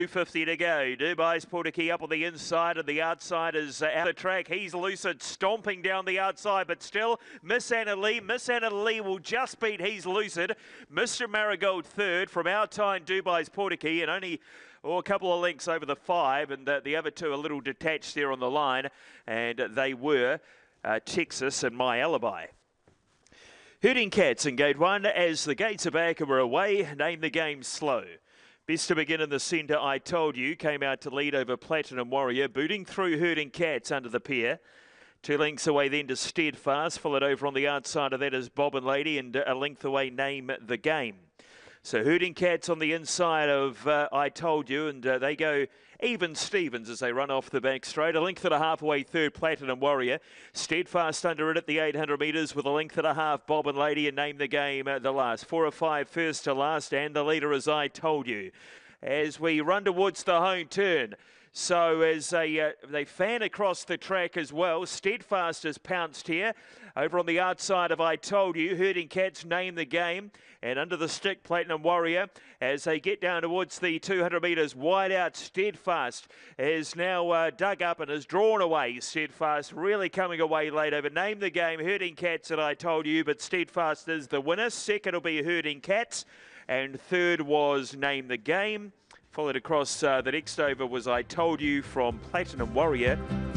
250 to go. Dubai's Portakey up on the inside, and the outside is out of track. He's Lucid stomping down the outside, but still Miss Anna Lee. Miss Anna Lee will just beat He's Lucid. Mr. Marigold third from our time, Dubai's Portakey, and only a couple of lengths over the 5, and the other two a little detached there on the line, and they were Texas and My Alibi. Herding Cats in Gate 1 as the gates are back and we're away. Name the game Slow. Best to begin in the centre, I Told You, came out to lead over Platinum Warrior, booting through Herding Cats under the pair. 2 lengths away then to Steadfast, followed over on the outside of that is Bobbin Lady, and a length away Name the Game. So Herding Cats on the inside of I Told You, and they go even Stevens as they run off the back straight. A length and a half away third, Platinum Warrior. Steadfast under it at the 800 metres with a length and a half, Bobbin Lady, and Name the Game the last. 4 or 5 first to last, and the leader is I Told You. As we run towards the home turn. So as they fan across the track as well, Steadfast has pounced here. Over on the outside of I Told You, Herding Cats, Name the Game. And under the stick, Platinum Warrior. As they get down towards the 200 metres, wide out, Steadfast is now dug up and is drawn away. Steadfast really coming away late over. Name the Game, Herding Cats and I Told You, but Steadfast is the winner. Second will be Herding Cats. And third was Name the Game. Followed across the next over was I Told You from Platinum Warrior.